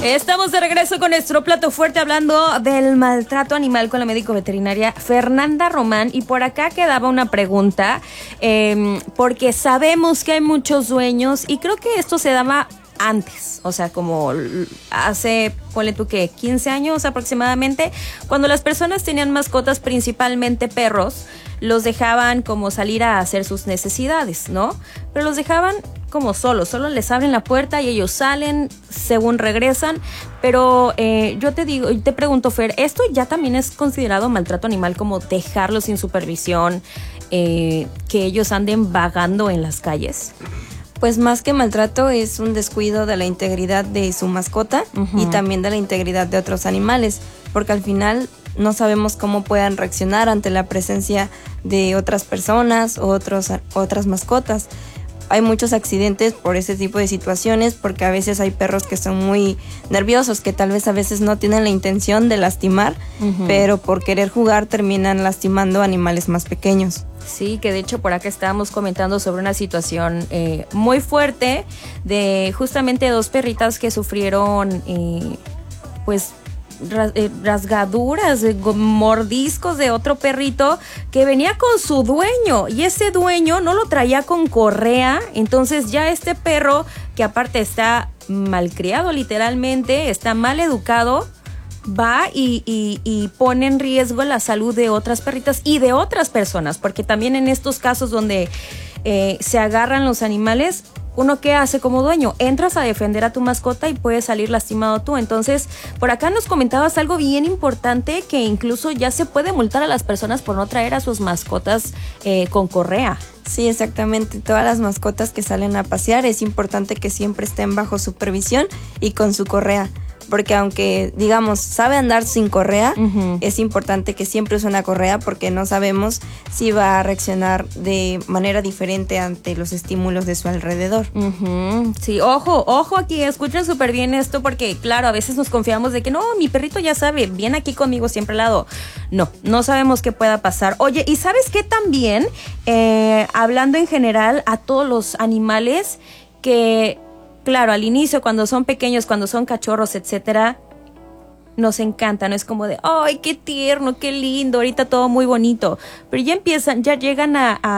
Estamos de regreso con nuestro plato fuerte hablando del maltrato animal con la médico veterinaria Fernanda Román. Y por acá quedaba una pregunta, porque sabemos que hay muchos dueños y creo que esto se daba antes, o sea, como hace, ponle tú que 15 años aproximadamente, cuando las personas tenían mascotas, principalmente perros, los dejaban como salir a hacer sus necesidades, ¿no? Pero los dejaban como solo les abren la puerta y ellos salen según regresan. Pero yo te pregunto, Fer, ¿esto ya también es considerado maltrato animal, como dejarlos sin supervisión, que ellos anden vagando en las calles? Pues más que maltrato es un descuido de la integridad de su mascota y también de la integridad de otros animales, porque al final no sabemos cómo puedan reaccionar ante la presencia de otras personas o otras mascotas. Hay muchos accidentes por ese tipo de situaciones, porque a veces hay perros que son muy nerviosos, que tal vez a veces no tienen la intención de lastimar, pero por querer jugar terminan lastimando animales más pequeños. Sí, que de hecho por acá estábamos comentando sobre una situación muy fuerte de justamente dos perritas que sufrieron rasgaduras, mordiscos de otro perrito que venía con su dueño, y ese dueño no lo traía con correa. Entonces ya este perro, que aparte está malcriado literalmente, está mal educado, va y pone en riesgo la salud de otras perritas y de otras personas, porque también en estos casos donde se agarran los animales, ¿uno qué hace como dueño? Entras a defender a tu mascota y puedes salir lastimado tú. Entonces, por acá nos comentabas algo bien importante, que incluso ya se puede multar a las personas por no traer a sus mascotas con correa. Sí, exactamente. Todas las mascotas que salen a pasear es importante que siempre estén bajo supervisión y con su correa. Porque aunque, digamos, sabe andar sin correa, es importante que siempre use una correa, porque no sabemos si va a reaccionar de manera diferente ante los estímulos de su alrededor. Sí, ojo aquí, escuchen súper bien esto, porque claro, a veces nos confiamos de que no, mi perrito ya sabe, viene aquí conmigo siempre al lado. No sabemos qué pueda pasar. Oye, ¿y sabes qué también? Hablando en general a todos los animales que... Claro, al inicio, cuando son pequeños, cuando son cachorros, etcétera, nos encanta, ¿no? Es como de, ¡ay, qué tierno, qué lindo! Ahorita todo muy bonito. Pero ya llegan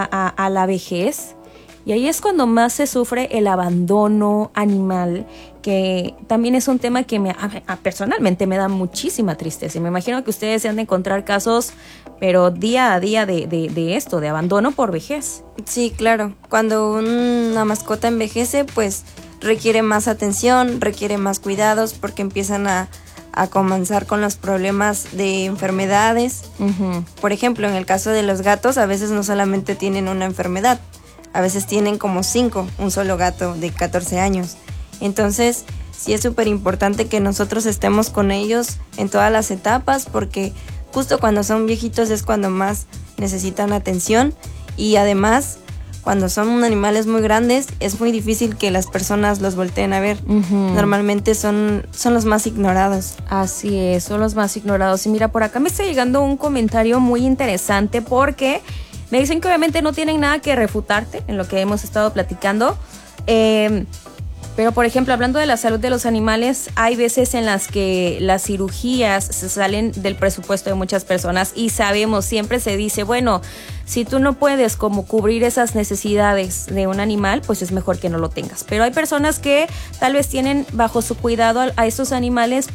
a la vejez, y ahí es cuando más se sufre el abandono animal, que también es un tema que personalmente me da muchísima tristeza. Y me imagino que ustedes se han de encontrar casos, pero día a día de esto, de abandono por vejez. Sí, claro. Cuando una mascota envejece, pues requiere más atención, requiere más cuidados, porque empiezan a comenzar con los problemas de enfermedades. Por ejemplo, en el caso de los gatos, a veces no solamente tienen una enfermedad, a veces tienen como 5, un solo gato de 14 años. Entonces, sí es súper importante que nosotros estemos con ellos en todas las etapas, porque justo cuando son viejitos es cuando más necesitan atención, y además, cuando son animales muy grandes, es muy difícil que las personas los volteen a ver. Normalmente son los más ignorados. Así es, son los más ignorados. Y mira, por acá me está llegando un comentario muy interesante, porque me dicen que obviamente no tienen nada que refutarte en lo que hemos estado platicando. Pero, por ejemplo, hablando de la salud de los animales, hay veces en las que las cirugías se salen del presupuesto de muchas personas, y sabemos, siempre se dice, bueno, si tú no puedes como cubrir esas necesidades de un animal, pues es mejor que no lo tengas. Pero hay personas que tal vez tienen bajo su cuidado a estos animales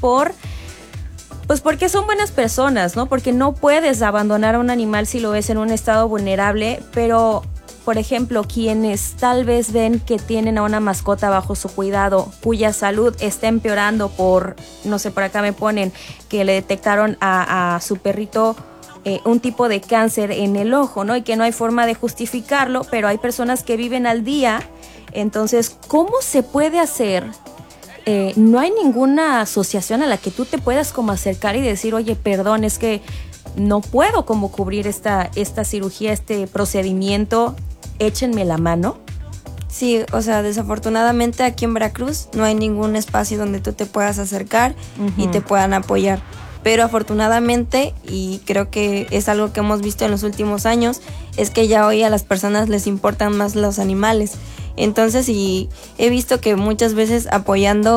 porque son buenas personas, ¿no? Porque no puedes abandonar a un animal si lo ves en un estado vulnerable, pero... Por ejemplo, quienes tal vez ven que tienen a una mascota bajo su cuidado, cuya salud está empeorando por, no sé, por acá me ponen que le detectaron a su perrito un tipo de cáncer en el ojo, ¿no? Y que no hay forma de justificarlo, pero hay personas que viven al día. Entonces, ¿cómo se puede hacer? No hay ninguna asociación a la que tú te puedas como acercar y decir, oye, perdón, es que no puedo como cubrir esta cirugía, este procedimiento, échenme la mano. Sí, o sea, desafortunadamente aquí en Veracruz no hay ningún espacio donde tú te puedas acercar y te puedan apoyar. Pero afortunadamente, y creo que es algo que hemos visto en los últimos años, es que ya hoy a las personas les importan más los animales. Entonces, y he visto que muchas veces apoyando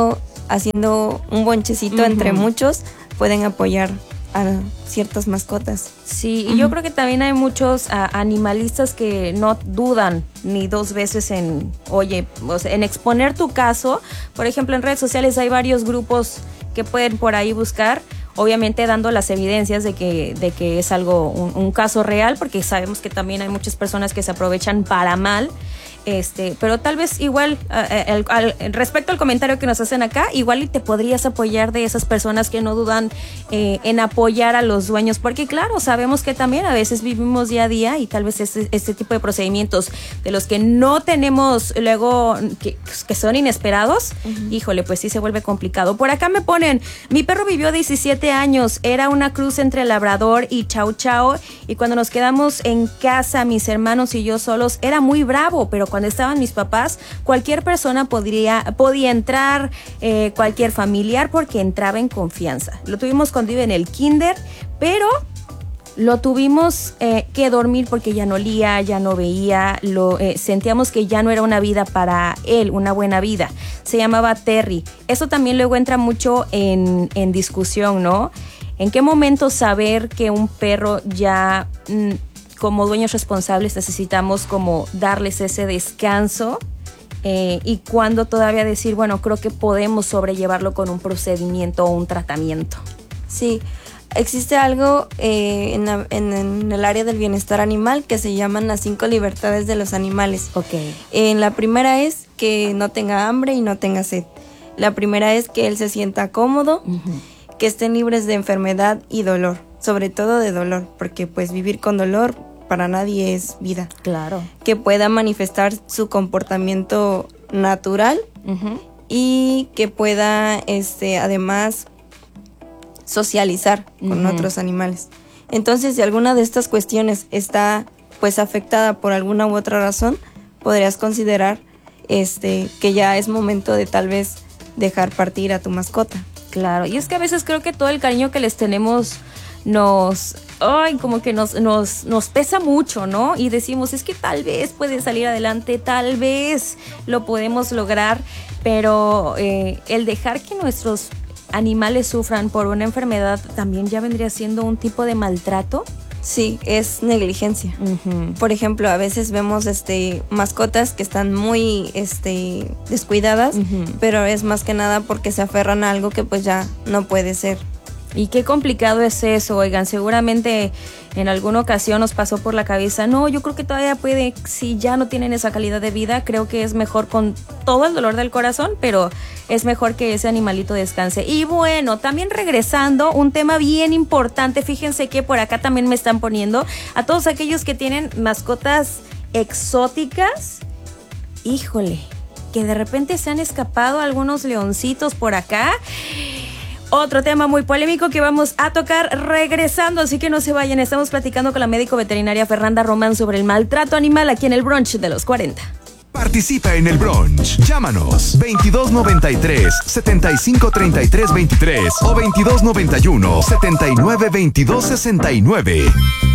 haciendo un bonchecito entre muchos, pueden apoyar a ciertas mascotas. Sí, y yo creo que también hay muchos animalistas que no dudan ni dos veces en, oye, o sea, en exponer tu caso. Por ejemplo, en redes sociales hay varios grupos que pueden por ahí buscar, obviamente dando las evidencias de que es algo, un caso real, porque sabemos que también hay muchas personas que se aprovechan para mal. Pero tal vez igual respecto al comentario que nos hacen acá, igual y te podrías apoyar de esas personas que no dudan en apoyar a los dueños, porque claro, sabemos que también a veces vivimos día a día y tal vez este tipo de procedimientos de los que no tenemos luego, que son inesperados, híjole, pues sí se vuelve complicado. Por acá me ponen, mi perro vivió 17 años, era una cruz entre labrador y chau chau, y cuando nos quedamos en casa, mis hermanos y yo solos, era muy bravo, pero cuando estaban mis papás, cualquier persona podía entrar, cualquier familiar, porque entraba en confianza. Lo tuvimos cuando iba en el kinder, pero lo tuvimos que dormir porque ya no olía, ya no veía, sentíamos que ya no era una vida para él, una buena vida. Se llamaba Terry. Eso también luego entra mucho en discusión, ¿no? ¿En qué momento saber que un perro ya... como dueños responsables necesitamos como darles ese descanso y cuando todavía decir, bueno, creo que podemos sobrellevarlo con un procedimiento o un tratamiento? Sí, existe algo en el área del bienestar animal que se llaman las 5 libertades de los animales. Okay. La primera es que no tenga hambre y no tenga sed. La primera es que él se sienta cómodo, que estén libres de enfermedad y dolor, sobre todo de dolor, porque pues vivir con dolor para nadie es vida. Claro. Que pueda manifestar su comportamiento natural y que pueda además socializar con otros animales. Entonces, si alguna de estas cuestiones está pues afectada por alguna u otra razón, podrías considerar que ya es momento de tal vez dejar partir a tu mascota. Claro, y es que a veces creo que todo el cariño que les tenemos como que nos pesa mucho, ¿no? Y decimos, es que tal vez puede salir adelante, tal vez lo podemos lograr, pero el dejar que nuestros animales sufran por una enfermedad también ya vendría siendo un tipo de maltrato. Sí, es negligencia. Por ejemplo, a veces vemos mascotas que están muy descuidadas, pero es más que nada porque se aferran a algo que pues ya no puede ser. Y qué complicado es eso, oigan, seguramente en alguna ocasión nos pasó por la cabeza, no, yo creo que todavía puede, si ya no tienen esa calidad de vida, creo que es mejor con todo el dolor del corazón, pero es mejor que ese animalito descanse. Y bueno, también regresando, un tema bien importante, fíjense que por acá también me están poniendo a todos aquellos que tienen mascotas exóticas, híjole, que de repente se han escapado algunos leoncitos por acá. Otro tema muy polémico que vamos a tocar regresando, así que no se vayan. Estamos platicando con la médico veterinaria Fernanda Román sobre el maltrato animal aquí en el brunch de los 40. Participa en el brunch. Llámanos 2293-753323 o 2291-792269.